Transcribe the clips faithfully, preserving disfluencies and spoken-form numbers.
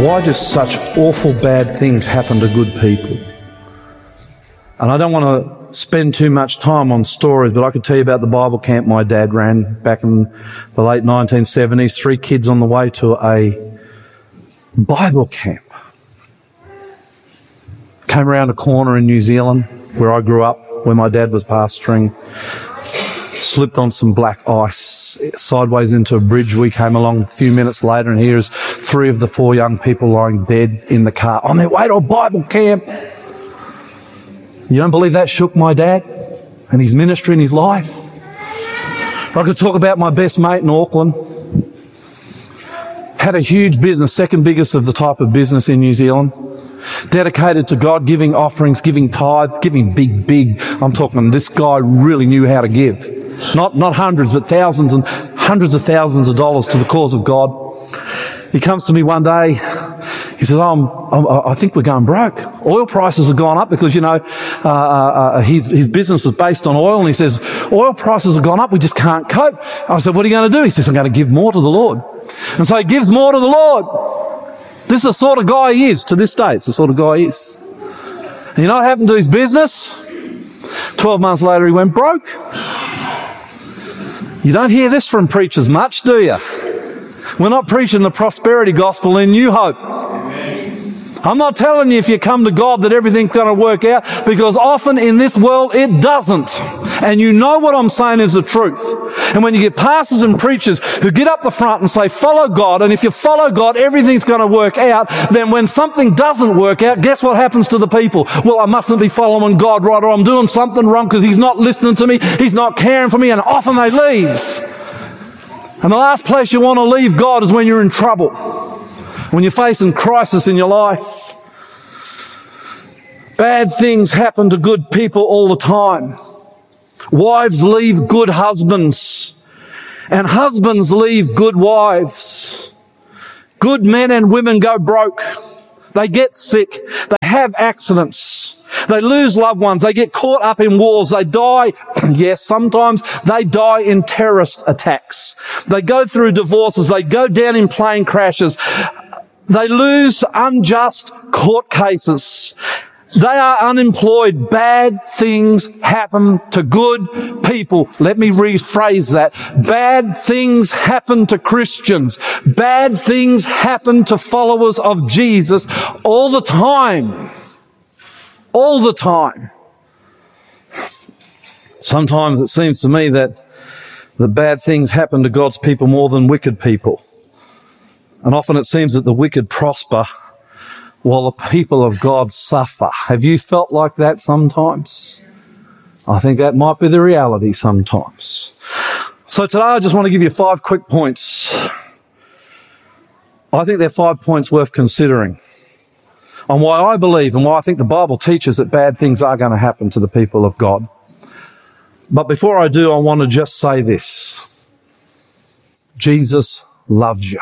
Why do such awful bad things happen to good people? And I don't want to spend too much time on stories, but I could tell you about the Bible camp my dad ran back in the late nineteen seventies. Three kids on the way to a Bible camp. Came around a corner in New Zealand, where I grew up, where my dad was pastoring. Slipped on some black ice sideways into a bridge. We came along a few minutes later, and here's three of the four young people lying dead in the car on their way to a Bible camp. You don't believe that shook my dad and his ministry and his life? I could talk about my best mate in Auckland. Had a huge business, second biggest of the type of business in New Zealand. Dedicated to God, giving offerings, giving tithes, giving big, big. I'm talking, this guy really knew how to give. Not, not hundreds, but thousands and hundreds of thousands of dollars to the cause of God. He comes to me one day. He says, oh, I'm, I'm, I think we're going broke. Oil prices have gone up because, you know, uh, uh, his, his business is based on oil. And he says, oil prices have gone up. We just can't cope. I said, what are you going to do? He says, I'm going to give more to the Lord. And so he gives more to the Lord. This is the sort of guy he is. To this day, it's the sort of guy he is. And you know what happened to his business? Twelve months later, he went broke. You don't hear this from preachers much, do you? We're not preaching the prosperity gospel in New Hope. I'm not telling you if you come to God that everything's going to work out, because often in this world it doesn't. And you know what I'm saying is the truth. And when you get pastors and preachers who get up the front and say, follow God, and if you follow God, everything's going to work out, then when something doesn't work out, guess what happens to the people? Well, I mustn't be following God right, or I'm doing something wrong because He's not listening to me, He's not caring for me, and often they leave. And the last place you want to leave God is when you're in trouble, when you're facing crisis in your life. Bad things happen to good people all the time. Wives leave good husbands, and husbands leave good wives. Good men and women go broke. They get sick. They have accidents. They lose loved ones. They get caught up in wars. They die. Yes, sometimes they die in terrorist attacks. They go through divorces. They go down in plane crashes. They lose unjust court cases. They are unemployed. Bad things happen to good people. Let me rephrase that. Bad things happen to Christians. Bad things happen to followers of Jesus all the time. All the time. Sometimes it seems to me that the bad things happen to God's people more than wicked people. And often it seems that the wicked prosper while the people of God suffer. Have you felt like that sometimes? I think that might be the reality sometimes. So today I just want to give you five quick points. I think they're five points worth considering on why I believe and why I think the Bible teaches that bad things are going to happen to the people of God. But before I do, I want to just say this. Jesus loves you.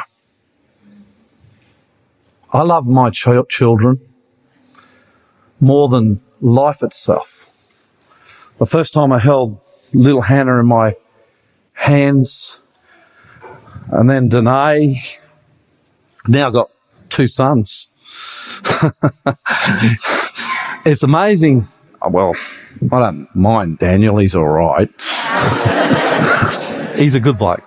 I love my ch- children more than life itself. The first time I held little Hannah in my hands, and then Danae, now I've got two sons. It's amazing. Well, I don't mind Daniel, he's all right. He's a good bloke.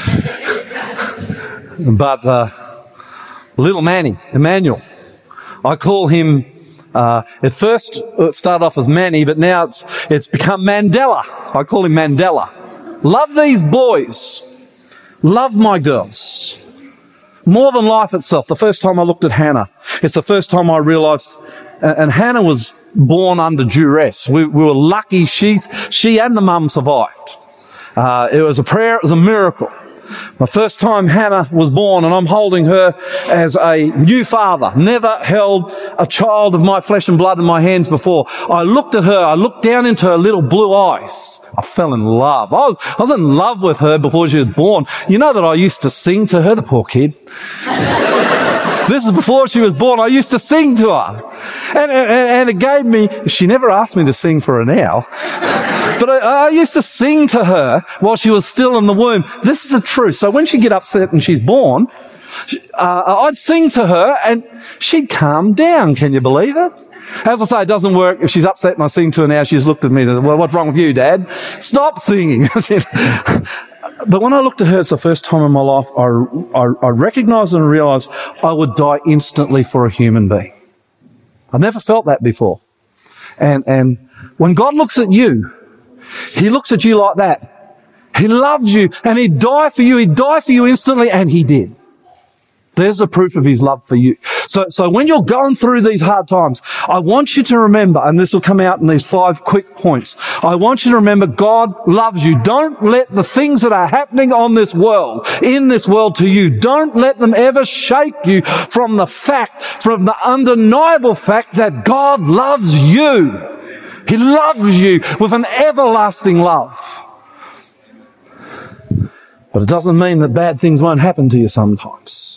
But uh, little Manny, Emmanuel, I call him, uh, at first it started off as Manny, but now it's, it's become Mandela. I call him Mandela. Love these boys. Love my girls. More than life itself. The first time I looked at Hannah, it's the first time I realised, and, and Hannah was born under duress. We, we were lucky she's, she and the mum survived. Uh, it was a prayer, it was a miracle. My first time Hannah was born, and I'm holding her as a new father. Never held a child of my flesh and blood in my hands before. I looked at her, I looked down into her little blue eyes. I fell in love. I was, I was in love with her before she was born. You know that I used to sing to her, the poor kid. This is before she was born. I used to sing to her. And, and, and it gave me, she never asked me to sing for her now. But I, I used to sing to her while she was still in the womb. This is the truth. So when she get upset and she's born, uh, I'd sing to her and she'd calm down. Can you believe it? As I say, it doesn't work. If she's upset and I sing to her now, she's looked at me and, well, what's wrong with you, Dad? Stop singing. But when I looked at her, it's the first time in my life I, I, I recognised and realised I would die instantly for a human being. I've never felt that before. And, and when God looks at you, He looks at you like that. He loves you and He'd die for you. He'd die for you instantly, and He did. There's the proof of His love for you. So, so when you're going through these hard times, I want you to remember, and this will come out in these five quick points. I want you to remember God loves you. Don't let the things that are happening on this world, in this world to you, don't let them ever shake you from the fact, from the undeniable fact that God loves you. He loves you with an everlasting love. But it doesn't mean that bad things won't happen to you sometimes.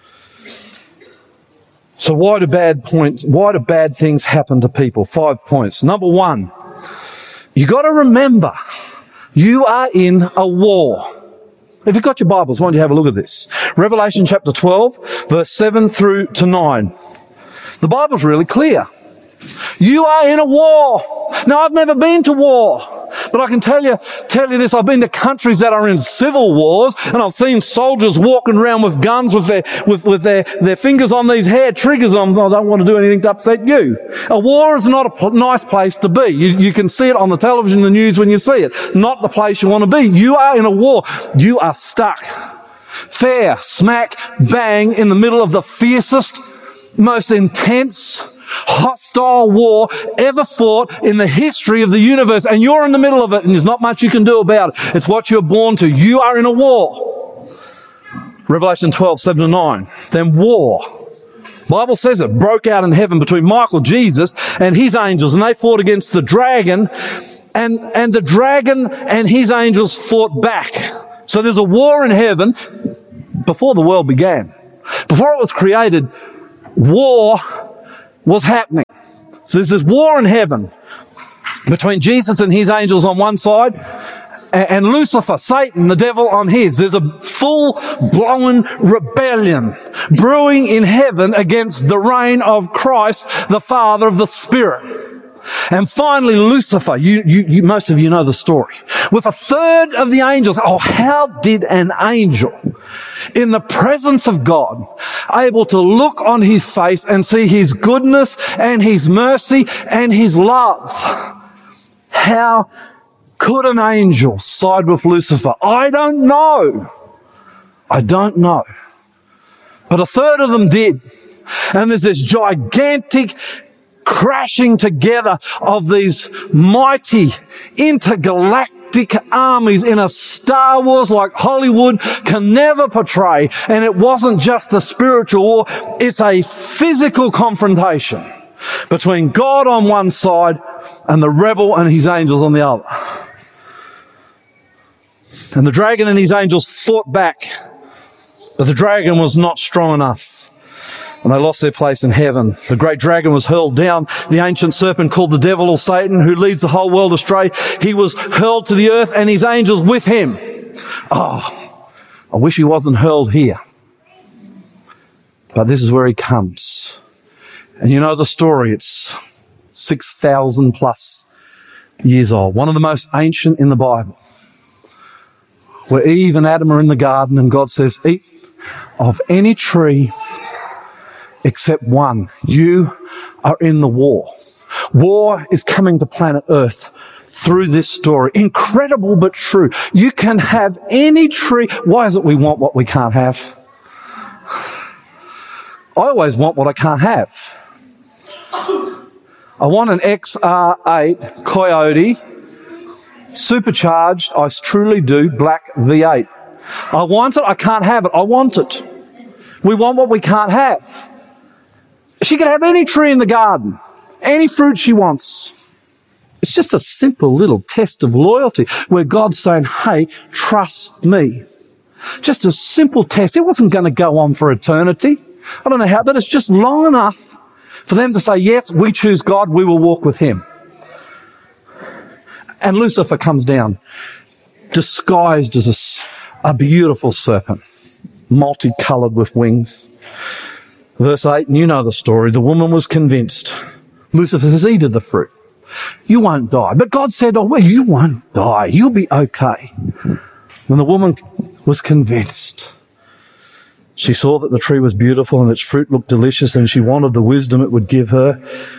So why do bad points, why do bad things happen to people? Five points. Number one, you got to remember you are in a war. If you've got your Bibles, why don't you have a look at this? Revelation chapter twelve, verse seven through to nine. The Bible's really clear. You are in a war. Now, I've never been to war, but I can tell you, tell you this. I've been to countries that are in civil wars, and I've seen soldiers walking around with guns with their, with, with their, their fingers on these hair triggers on. I don't want to do anything to upset you. A war is not a pl- nice place to be. You, you can see it on the television, the news when you see it. Not the place you want to be. You are in a war. You are stuck. Fair, smack, bang in the middle of the fiercest, most intense, hostile war ever fought in the history of the universe, and you're in the middle of it, and there's not much you can do about it. It's what you're born to. You are in a war. Revelation twelve, seven to nine. Then war. Bible says it broke out in heaven between Michael, Jesus, and his angels, and they fought against the dragon, and, and the dragon and his angels fought back. So there's a war in heaven before the world began. Before it was created, war was happening. So there's this war in heaven between Jesus and his angels on one side and Lucifer, Satan, the devil on his. There's a full-blown rebellion brewing in heaven against the reign of Christ, the Father of the Spirit. And finally, Lucifer, you, you, you, most of you know the story, with a third of the angels. Oh, how did an angel in the presence of God able to look on his face and see his goodness and his mercy and his love? How could an angel side with Lucifer? I don't know. I don't know. But a third of them did. And there's this gigantic crashing together of these mighty intergalactic armies in a Star Wars like Hollywood can never portray. And it wasn't just a spiritual war, it's a physical confrontation between God on one side and the rebel and his angels on the other. And the dragon and his angels fought back, but the dragon was not strong enough. And they lost their place in heaven. The great dragon was hurled down. The ancient serpent called the devil or Satan, who leads the whole world astray, he was hurled to the earth and his angels with him. Oh, I wish he wasn't hurled here. But this is where he comes. And you know the story. It's six thousand plus years old. One of the most ancient in the Bible. Where Eve and Adam are in the garden and God says, eat of any tree except one. You are in the war. War is coming to planet Earth through this story. Incredible but true. You can have any tree. Why is it we want what we can't have? I always want what I can't have. I want an X R eight Coyote supercharged, I truly do, black V eight. I want it, I can't have it. I want it. We want what we can't have. She can have any tree in the garden, any fruit she wants. It's just a simple little test of loyalty where God's saying, hey, trust me. Just a simple test. It wasn't going to go on for eternity. I don't know how, but it's just long enough for them to say, yes, we choose God, we will walk with him. And Lucifer comes down, disguised as a, a beautiful serpent. multicoloured with wings. Verse eight, and you know the story. The woman was convinced. Lucifer says, eat of the fruit. You won't die. But God said, oh, well, you won't die. You'll be okay. When the woman was convinced, she saw that the tree was beautiful and its fruit looked delicious, and she wanted the wisdom it would give her.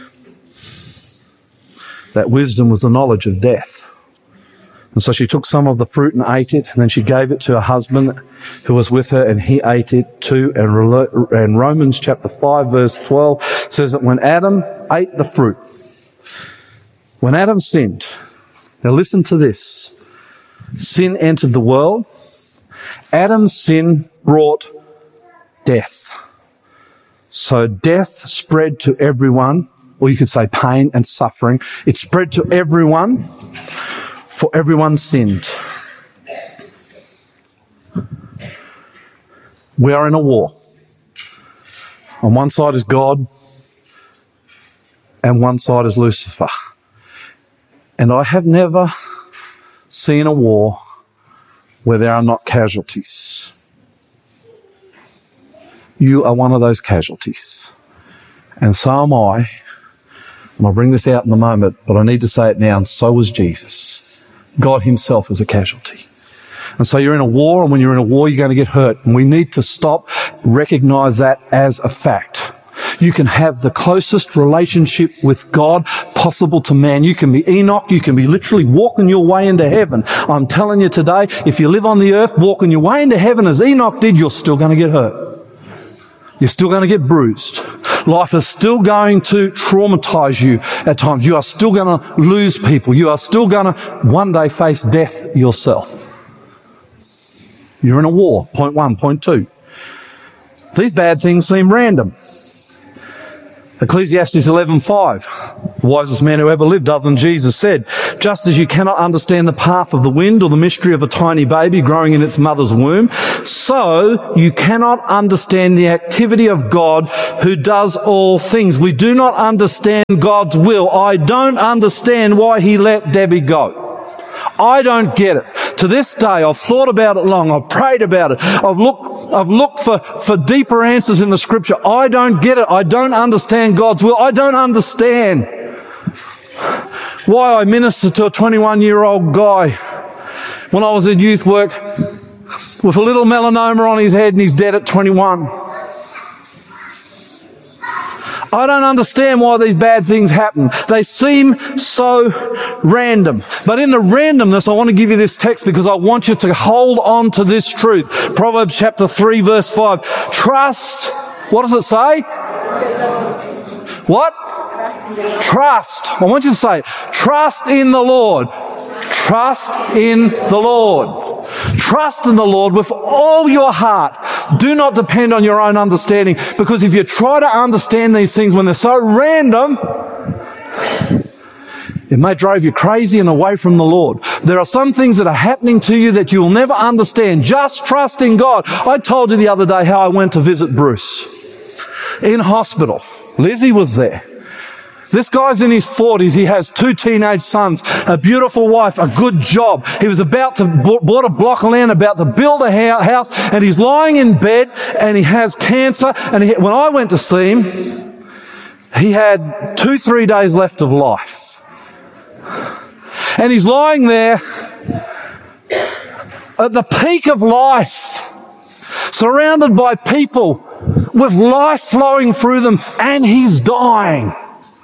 That wisdom was the knowledge of death. And so she took some of the fruit and ate it, and then she gave it to her husband who was with her, and he ate it too. And, and Romans chapter five verse twelve says that when Adam ate the fruit, when Adam sinned, now listen to this, sin entered the world. Adam's sin brought death. So death spread to everyone, or you could say pain and suffering. It spread to everyone, for everyone sinned. We are in a war. On one side is God, and one side is Lucifer. And I have never seen a war where there are not casualties. You are one of those casualties. And so am I. And I'll bring this out in a moment, but I need to say it now, and so was Jesus. God himself is a casualty. And so you're in a war, and when you're in a war, you're going to get hurt. And we need to stop, recognize that as a fact. You can have the closest relationship with God possible to man. You can be Enoch. You can be literally walking your way into heaven. I'm telling you today, if you live on the earth walking your way into heaven as Enoch did, you're still going to get hurt. You're still going to get bruised. Life is still going to traumatize you at times. You are still going to lose people. You are still going to one day face death yourself. You're in a war. Point one. Point two. These bad things seem random. Ecclesiastes eleven five, the wisest man who ever lived other than Jesus said, just as you cannot understand the path of the wind or the mystery of a tiny baby growing in its mother's womb, so you cannot understand the activity of God who does all things. We do not understand God's will. I don't understand why he let Debbie go. I don't get it. To this day, I've thought about it long. I've prayed about it. I've looked, I've looked for, for deeper answers in the scripture. I don't get it. I don't understand God's will. I don't understand why I ministered to a twenty-one-year-old guy when I was in youth work with a little melanoma on his head and he's dead at twenty-one. I don't understand why these bad things happen. They seem so random. But in the randomness, I want to give you this text because I want you to hold on to this truth. Proverbs chapter three, verse five. Trust, what does it say? What? Trust. I want you to say, trust in the Lord. Trust in the Lord. Trust in the Lord with all your heart. Do not depend on your own understanding, because if you try to understand these things when they're so random, it may drive you crazy and away from the Lord. There are some things that are happening to you that you will never understand. Just trust in God. I told you the other day how I went to visit Bruce in hospital. Lizzie was there. This guy's in his forties. He has two teenage sons, a beautiful wife, a good job. He was about to, bought a block of land, about to build a house, and he's lying in bed, and he has cancer. And he, when I went to see him, he had two, three days left of life. And he's lying there at the peak of life, surrounded by people with life flowing through them, and he's dying.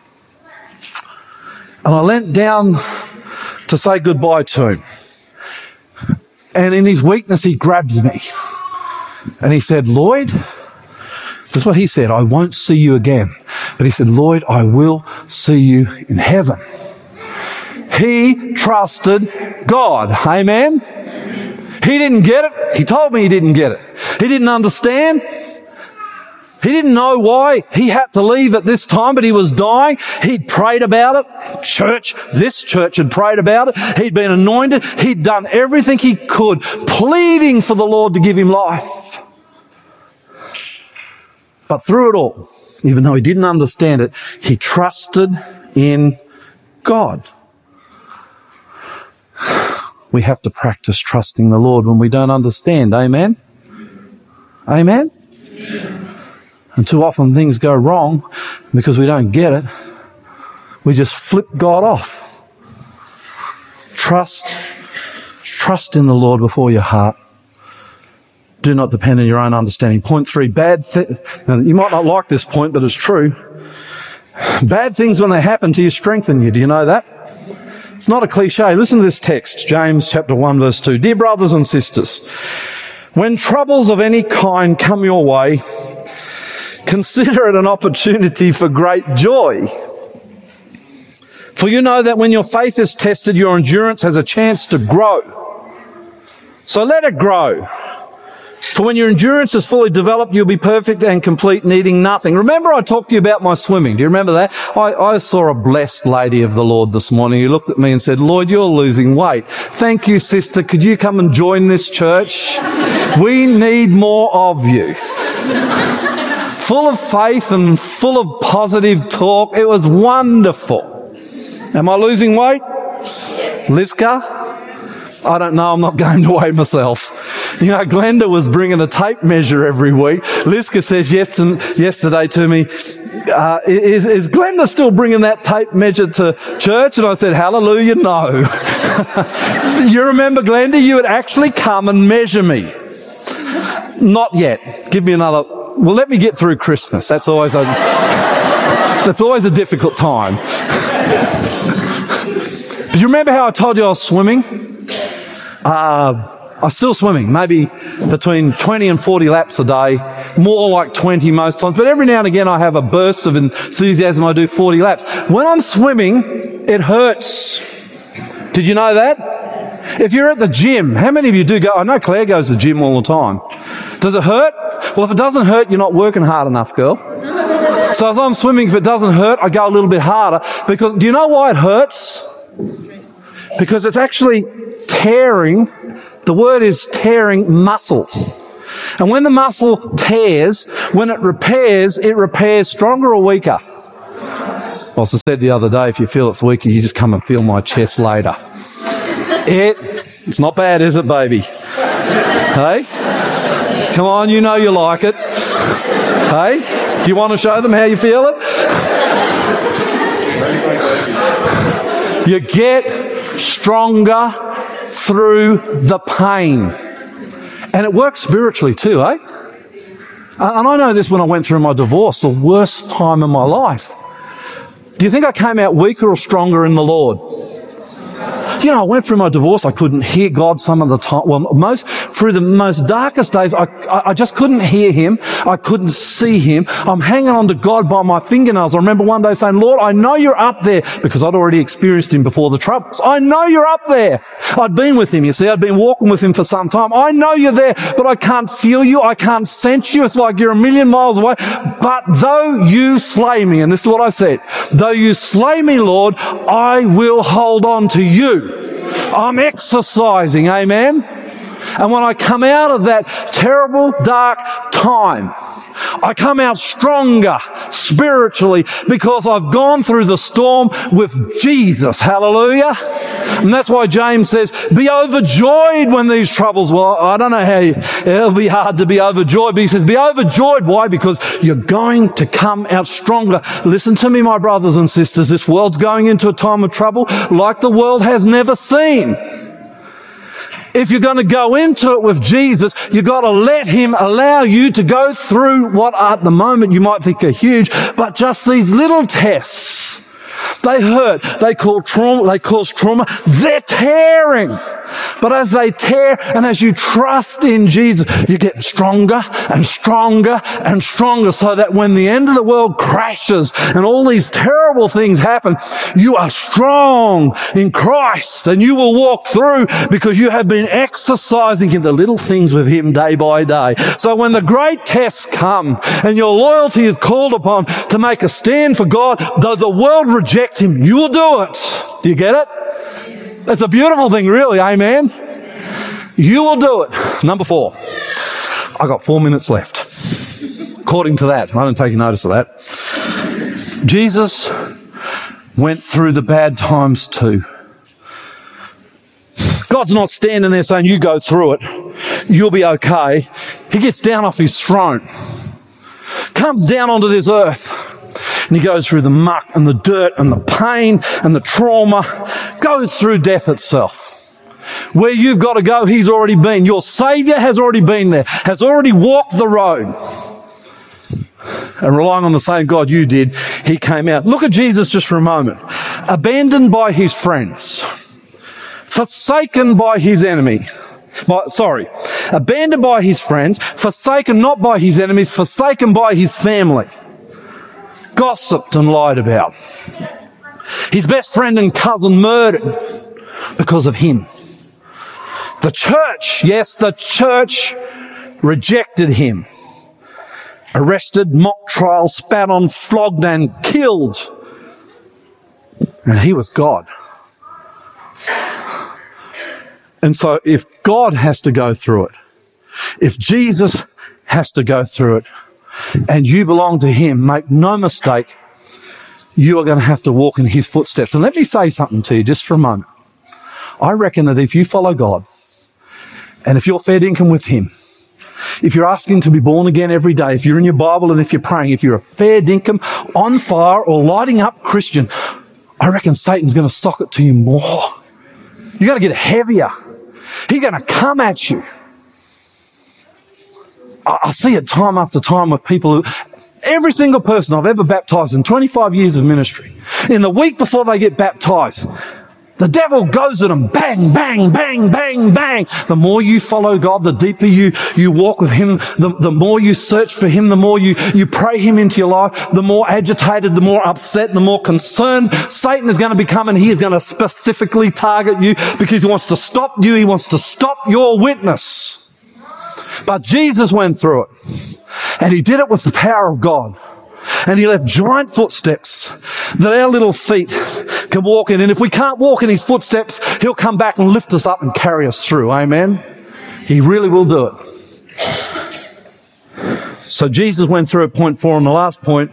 And I leant down to say goodbye to him. And in his weakness, he grabs me. And he said, Lloyd, this is what he said, I won't see you again. But he said, Lloyd, I will see you in heaven. He trusted God. Amen? He didn't get it. He told me he didn't get it. He didn't understand. He didn't know why he had to leave at this time, but he was dying. He'd prayed about it. Church, this church had prayed about it. He'd been anointed. He'd done everything he could, pleading for the Lord to give him life. But through it all, even though he didn't understand it, he trusted in God. We have to practice trusting the Lord when we don't understand. Amen? Amen? And too often things go wrong because we don't get it. We just flip God off. Trust, trust in the Lord with all your heart. Do not depend on your own understanding. Point three, bad thi- now, you might not like this point, but it's true. Bad things, when they happen to you, strengthen you. Do you know that? It's not a cliche. Listen to this text, James chapter one, verse two. Dear brothers and sisters, when troubles of any kind come your way, consider it an opportunity for great joy. For you know that when your faith is tested, your endurance has a chance to grow. So let it grow. For when your endurance is fully developed, you'll be perfect and complete, needing nothing. Remember I talked to you about my swimming. Do you remember that? I, I saw a blessed lady of the Lord this morning who looked at me and said, Lloyd, you're losing weight. Thank you, sister. Could you come and join this church? We need more of you. Full of faith and full of positive talk. It was wonderful. Am I losing weight? Liska? I don't know. I'm not going to weigh myself. You know, Glenda was bringing a tape measure every week. Liska says yes to, yesterday to me, uh, is, is Glenda still bringing that tape measure to church? And I said, hallelujah, no. You remember, Glenda, you would actually come and measure me. Not yet. Give me another. Well, let me get through Christmas. That's always a, that's always a difficult time. Do you remember how I told you I was swimming? Uh, I'm still swimming, maybe between twenty and forty laps a day, more like twenty most times. But every now and again I have a burst of enthusiasm. I do forty laps. When I'm swimming, it hurts. Did you know that? If you're at the gym, how many of you do go? I know Claire goes to the gym all the time. Does it hurt? Well, if it doesn't hurt, you're not working hard enough, girl. So as I'm swimming, if it doesn't hurt, I go a little bit harder. Because do you know why it hurts? Because it's actually tearing. The word is tearing muscle. And when the muscle tears, when it repairs, it repairs stronger or weaker? Well, as I said the other day, if you feel it's weaker, you just come and feel my chest later. It, it's not bad, is it, baby? Hey? Come on, you know you like it. Hey? Do you want to show them how you feel it? You get stronger through the pain. And it works spiritually too, eh? And I know this when I went through my divorce, the worst time in my life. Do you think I came out weaker or stronger in the Lord? You know, I went through my divorce. I couldn't hear God some of the time. Well, most, through the most darkest days, I, I, I just couldn't hear Him. I couldn't see Him. I'm hanging on to God by my fingernails. I remember one day saying, Lord, I know you're up there, because I'd already experienced Him before the troubles. I know you're up there. I'd been with Him. You see, I'd been walking with Him for some time. I know you're there, but I can't feel you. I can't sense you. It's like you're a million miles away. But though you slay me, and this is what I said, though you slay me, Lord, I will hold on to you. I'm exercising, amen? And when I come out of that terrible, dark time, I come out stronger spiritually because I've gone through the storm with Jesus. Hallelujah. And that's why James says, be overjoyed when these troubles, well, I don't know how you, it'll be hard to be overjoyed, but he says, be overjoyed. Why? Because you're going to come out stronger. Listen to me, my brothers and sisters. This world's going into a time of trouble like the world has never seen. If you're going to go into it with Jesus, you've got to let Him allow you to go through what at the moment you might think are huge, but just these little tests. They hurt. They cause trauma. They cause trauma. They're tearing. But as they tear and as you trust in Jesus, you get stronger and stronger and stronger, so that when the end of the world crashes and all these terrible things happen, you are strong in Christ and you will walk through because you have been exercising in the little things with Him day by day. So when the great tests come and your loyalty is called upon to make a stand for God, though the world reject Him, you will do it. Do you get it? It's a beautiful thing, really. Amen. You will do it. Number four. I got four minutes left. According to that, I didn't take notice of that. Jesus went through the bad times too. God's not standing there saying, you go through it, you'll be okay. He gets down off his throne, comes down onto this earth, and he goes through the muck and the dirt and the pain and the trauma, goes through death itself. Where you've got to go, he's already been. Your Saviour has already been there, has already walked the road. And relying on the same God you did, he came out. Look at Jesus just for a moment. Abandoned by his friends, forsaken by his enemy. By, sorry, abandoned by his friends, forsaken not by his enemies, forsaken by his family. Gossiped and lied about. His best friend and cousin murdered because of him. The church, yes, the church rejected him. Arrested, mock trial, spat on, flogged and killed. And he was God. And so if God has to go through it, if Jesus has to go through it, and you belong to him, make no mistake, you are going to have to walk in his footsteps. And let me say something to you just for a moment. I reckon that if you follow God, and if you're fair dinkum with him, if you're asking to be born again every day, if you're in your Bible and if you're praying, if you're a fair dinkum, on fire or lighting up Christian, I reckon Satan's going to sock it to you more. You're going to get heavier. He's going to come at you. I, I see it time after time with people who, every single person I've ever baptized in twenty-five years of ministry, in the week before they get baptized, the devil goes at them, bang, bang, bang, bang, bang. The more you follow God, the deeper you, you walk with him, the, the more you search for him, the more you, you pray him into your life, the more agitated, the more upset, the more concerned Satan is going to become, and he is going to specifically target you because he wants to stop you, he wants to stop your witness. But Jesus went through it, and he did it with the power of God. And he left giant footsteps that our little feet can walk in. And if we can't walk in his footsteps, he'll come back and lift us up and carry us through. Amen? He really will do it. So Jesus went through at point four, and the last point,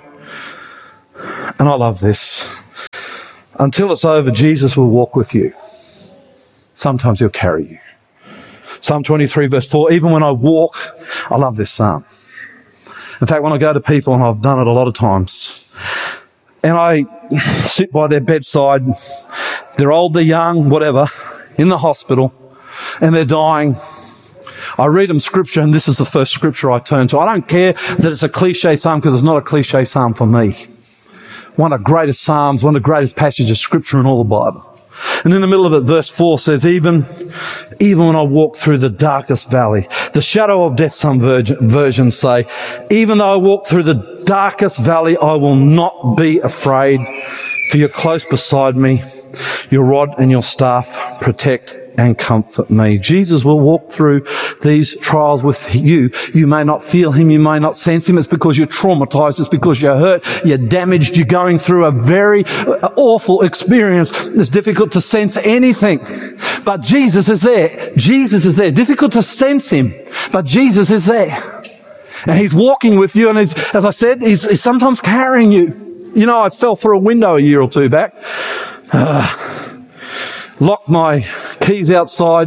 and I love this. Until it's over, Jesus will walk with you. Sometimes he'll carry you. Psalm twenty-three verse four, even when I walk, I love this psalm. In fact, when I go to people, and I've done it a lot of times, and I sit by their bedside, they're old, they're young, whatever, in the hospital, and they're dying. I read them scripture, and this is the first scripture I turn to. I don't care that it's a cliche psalm, because it's not a cliche psalm for me. One of the greatest psalms, one of the greatest passages of scripture in all the Bible. And in the middle of it, verse four says, even, even when I walk through the darkest valley, the shadow of death, some versions say, even though I walk through the darkest valley, I will not be afraid, for you're close beside me. Your rod and your staff protect and comfort me. Jesus will walk through these trials with you. You may not feel him, you may not sense him. It's because you're traumatized, it's because you're hurt, you're damaged, you're going through a very awful experience. It's difficult to sense anything. But Jesus is there. Jesus is there. Difficult to sense him, but Jesus is there. And he's walking with you, and he's, as I said, he's, he's sometimes carrying you. You know, I fell through a window a year or two back. Uh, Locked my keys outside,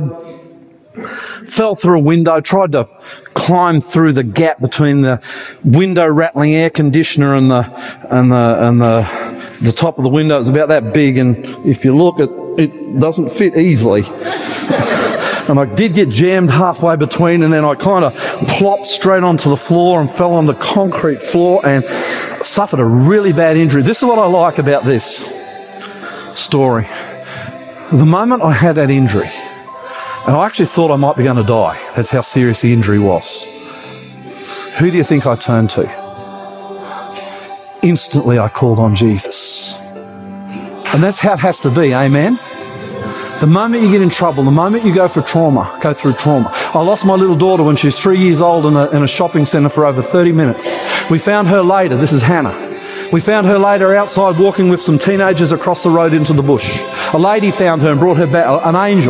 fell through a window, tried to climb through the gap between the window rattling air conditioner and the and the and the the top of the window. It's about that big, and if you look, it it doesn't fit easily. And I did get jammed halfway between, and then I kind of plopped straight onto the floor and fell on the concrete floor and suffered a really bad injury. This is what I like about this story. The moment I had that injury, and I actually thought I might be going to die. That's how serious the injury was. Who do you think I turned to? Instantly I called on Jesus. And that's how it has to be, amen? The moment you get in trouble, the moment you go for trauma, go through trauma. I lost my little daughter when she was three years old in a, in a shopping centre for over thirty minutes. We found her later. This is Hannah. We found her later outside walking with some teenagers across the road into the bush. A lady found her and brought her back, an angel.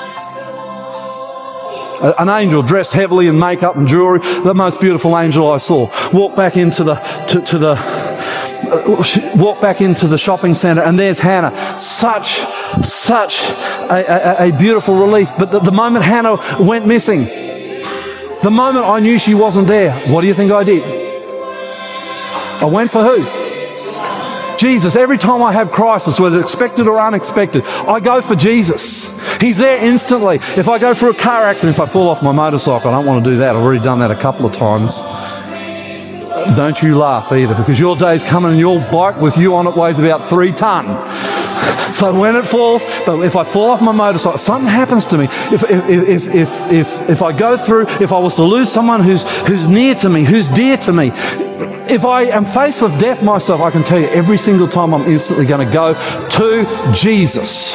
An angel dressed heavily in makeup and jewellery, the most beautiful angel I saw. Walked back into the, to, to the, uh, walked back into the shopping centre, and there's Hannah. Such, such a, a, a beautiful relief. But the, the moment Hannah went missing, The moment I knew she wasn't there, what do you think I did? I went for who? Jesus. Every time I have crisis, whether expected or unexpected, I go for Jesus. He's there instantly. If I go for a car accident, if I fall off my motorcycle, I don't want to do that. I've already done that a couple of times. Don't you laugh either, because your day's coming and your bike with you on it weighs about three ton. So when it falls, but if I fall off my motorcycle, something happens to me. If if if if if, if I go through, if I was to lose someone who's who's near to me, who's dear to me, if I am faced with death myself, I can tell you every single time I'm instantly going to go to Jesus.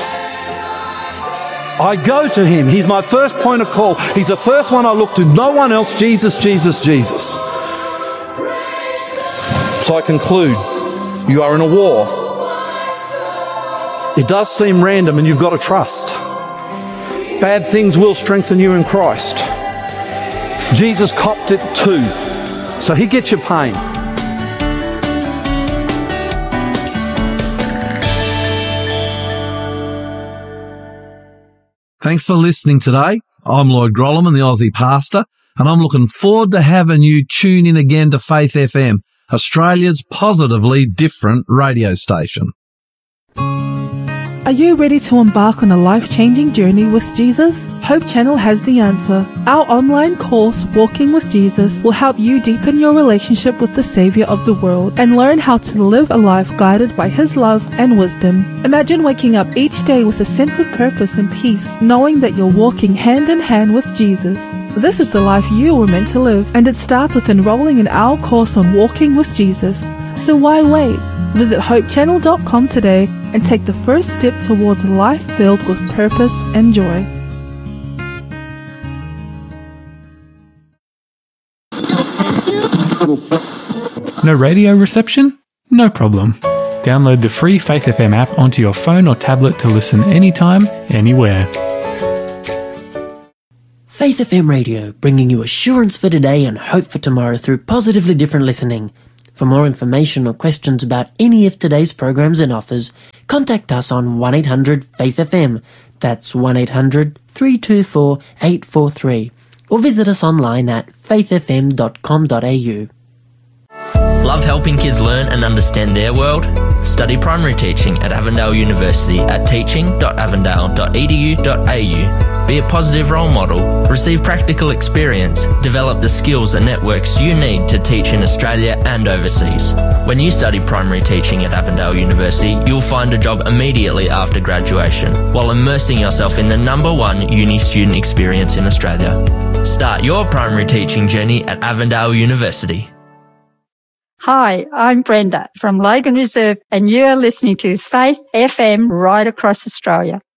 I go to him. He's my first point of call. He's the first one I look to. No one else. Jesus, Jesus, Jesus. So I conclude, you are in a war. It does seem random and you've got to trust. Bad things will strengthen you in Christ. Jesus copped it too. So he gets your pain. Thanks for listening today. I'm Lloyd Grolleman, the Aussie pastor, and I'm looking forward to having you tune in again to Faith F M, Australia's positively different radio station. Are you ready to embark on a life-changing journey with Jesus? Hope Channel has the answer. Our online course, Walking with Jesus, will help you deepen your relationship with the Saviour of the world and learn how to live a life guided by His love and wisdom. Imagine waking up each day with a sense of purpose and peace, knowing that you're walking hand in hand with Jesus. This is the life you were meant to live, and it starts with enrolling in our course on Walking with Jesus. So why wait? Visit hope channel dot com today and take the first step towards a life filled with purpose and joy. No radio reception? No problem. Download the free Faith F M app onto your phone or tablet to listen anytime, anywhere. Faith F M Radio, bringing you assurance for today and hope for tomorrow through positively different listening. For more information or questions about any of today's programs and offers, contact us on one eight hundred faith F M. That's one eight hundred three two four eight four three. Or visit us online at faith f m dot com dot a u. Love helping kids learn and understand their world? Study primary teaching at Avondale University at teaching dot avondale dot e d u dot a u. Be a positive role model, receive practical experience, develop the skills and networks you need to teach in Australia and overseas. When you study primary teaching at Avondale University, you'll find a job immediately after graduation, while immersing yourself in the number one uni student experience in Australia. Start your primary teaching journey at Avondale University. Hi, I'm Brenda from Logan Reserve, and you are listening to Faith F M right across Australia.